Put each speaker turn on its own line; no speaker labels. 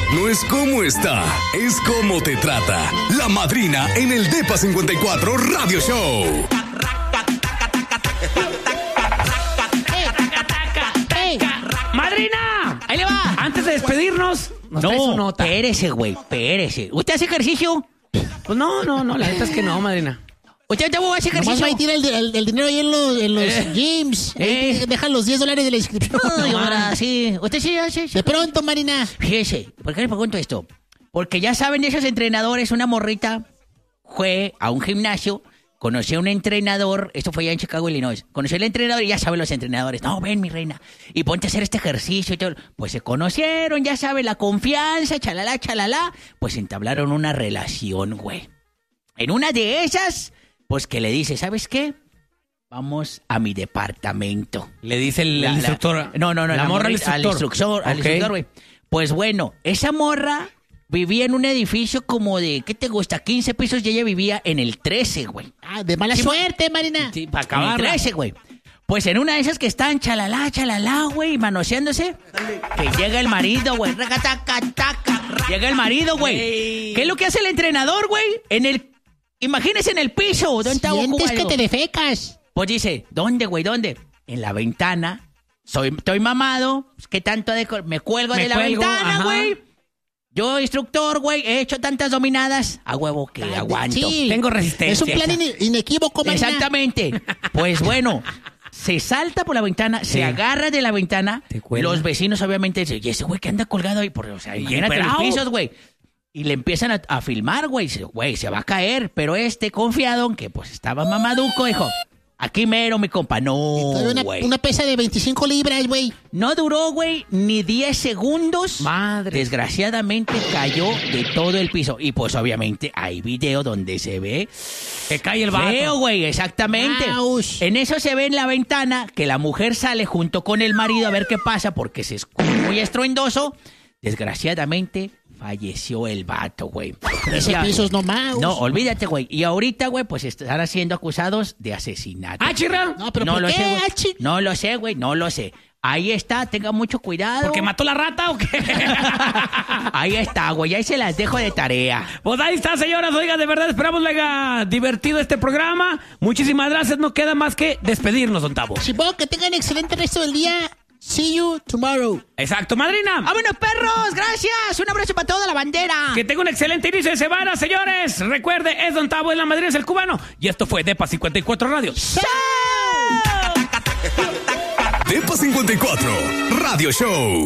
no es cómo está, es cómo te trata. La madrina en el Depa 54 Radio Show.
¡Madrina! Ahí le va. Antes de despedirnos, nos trae su nota.
Espérese, güey, espérese. ¿Usted hace ejercicio?
Pues no, la neta es que no, madrina.
¿Usted hace ejercicio?
Nomás va y tira el dinero ahí en los gyms. Deja los $10 de la inscripción.
Ay, ahora sí. ¿Usted sí hace?
De pronto, Marina.
Fíjese, ¿por qué le pregunto esto? Porque ya saben de esos entrenadores, una morrita fue a un gimnasio, conoció a un entrenador, esto fue allá en Chicago, Illinois, conoció al entrenador y ya saben los entrenadores, no, ven mi reina, y ponte a hacer este ejercicio y todo. Pues se conocieron, ya saben, la confianza, chalala, pues entablaron una relación, güey. En una de esas, pues que le dice, ¿sabes qué? Vamos a mi departamento.
Le dice el instructor.
No,
la morra
al instructor, güey. Pues bueno, esa morra vivía en un edificio como de, ¿qué te gusta? 15 pisos y ella vivía en el 13, güey.
Ah, de mala suerte, Marina.
Sí, para
En el
acabarla.
13, güey. Pues en una de esas que están chalala, güey, manoseándose, que llega el marido, güey. Llega el marido, güey. ¿Qué es lo que hace el entrenador, güey? Imagínese en el piso. ¿Dónde está
Sientes que
jugando?
te defecas.
Pues dice, ¿dónde, güey? ¿Dónde? En la ventana. Estoy mamado. ¿Qué tanto me cuelgo de la ventana, güey? Yo, instructor, güey, he hecho tantas dominadas. A huevo que aguanto.
Sí.
Tengo resistencia.
Es un plan inequívoco, Marina.
Exactamente. Pues bueno, se salta por la ventana, se agarra de la ventana. Los vecinos obviamente dicen, ¿y ese güey que anda colgado ahí? O sea, imagínate los pisos, güey. Y le empiezan a filmar, güey. Güey, se va a caer. Pero confiado en que pues estaba mamaduco, dijo, aquí mero, mi compa. No, güey.
Una pesa de 25 libras, güey.
No duró, güey, ni 10 segundos.
Madre.
Desgraciadamente cayó de todo el piso. Y pues obviamente hay video donde se ve
que cae el vato.
feo, güey, exactamente.
Aush.
En eso se ve en la ventana que la mujer sale junto con el marido a ver qué pasa porque se escucha muy estruendoso. Desgraciadamente falleció el vato, güey.
13 pisos nomás.
No, olvídate, güey. Y ahorita, güey, pues están siendo acusados de asesinato.
¡Ah, chirra!
No, pero
No
¿por
lo
qué,
sé, güey.
Achi?
No lo sé, güey, no lo sé. Ahí está, tenga mucho cuidado.
¿Porque mató la rata o qué?
Ahí está, güey, ahí se las dejo de tarea.
Pues ahí está, señoras. Oiga, de verdad esperamos le haya divertido este programa. Muchísimas gracias. No queda más que despedirnos, don Tavo.
Supongo que tengan excelente resto del día. See you tomorrow.
Exacto, madrina.
¡Vámonos, perros! ¡Gracias! Un abrazo para toda la bandera.
Que tenga un excelente inicio de semana, señores. Recuerde, es don Tavo, es la madrina, es el cubano. Y esto fue Depa 54 Radio.
Depa 54 Radio Show.